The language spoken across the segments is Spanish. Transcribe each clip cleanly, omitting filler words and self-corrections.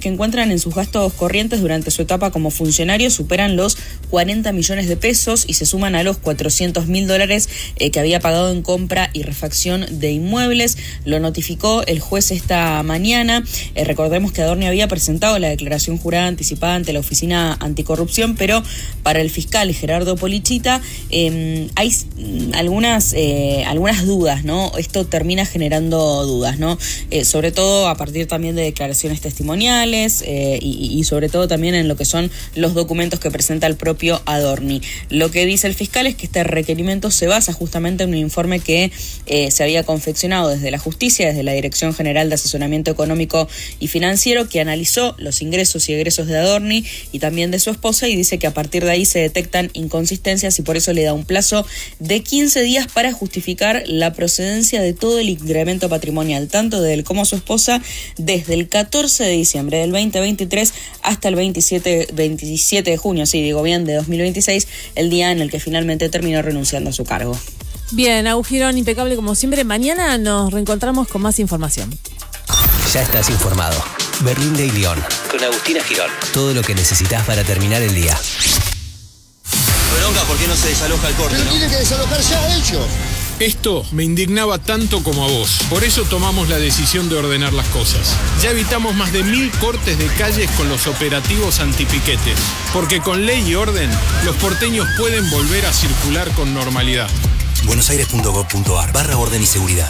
que encuentran en sus gastos corrientes durante su etapa como funcionario superan los 40 millones de pesos y se suman a los $400.000 que había pagado en compra y refacción de inmuebles. Lo notificó el juez esta mañana. Recordemos que Adorni había presentado la declaración jurada anticipada ante la Oficina Anticorrupción, pero para el fiscal Gerardo Polichita hay algunas dudas, ¿no? Esto termina generando dudas, ¿no? Sobre todo a partir también de declaraciones testimoniales y sobre todo también en lo que son los documentos que presenta el propio Adorni. Lo que dice el fiscal es que este requerimiento se basa justamente en un informe que se había confeccionado desde la justicia, desde la Dirección General de Asesoramiento Económico y Financiero, que analizó los ingresos y egresos de Adorni y también de su esposa, y dice que a partir de ahí se detectan inconsistencias y por eso le da un plazo de 15 días para justificar la procedencia de todo el incremento patrimonial, tanto de él como su esposa, desde el 14 de diciembre del 2023 hasta el 27 de junio, sí, digo bien, de 2026, el día en el que finalmente terminó renunciando a su cargo. Bien, Agus Girón, impecable como siempre. Mañana nos reencontramos con más información. Ya estás informado. Berlín de León, con Agustina Girón. Todo lo que necesitas para terminar el día. Bronca, ¿por qué no se desaloja el corte, no? Tiene que desalojar ya ellos. Esto me indignaba tanto como a vos. Por eso tomamos la decisión de ordenar las cosas. Ya evitamos más de 1000 cortes de calles con los operativos antipiquetes. Porque con ley y orden, los porteños pueden volver a circular con normalidad. buenosaires.gov.ar/orden y seguridad.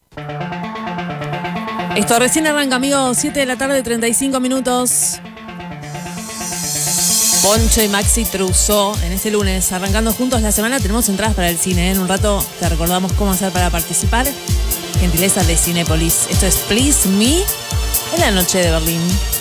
Esto recién arranca, amigos. 7 de la tarde, 35 minutos. Poncho y Maxi Truzó en este lunes, arrancando juntos la semana. Tenemos entradas para el cine. En un rato te recordamos cómo hacer para participar. Gentileza de Cinépolis. Esto es Please Me en la noche de Berlín.